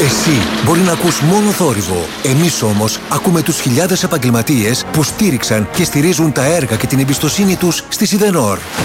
Εσύ μπορεί να ακούς μόνο θόρυβο. Εμείς όμως ακούμε τους χιλιάδες επαγγελματίες που στήριξαν και στηρίζουν τα έργα και την εμπιστοσύνη τους στη Σιδενόρ.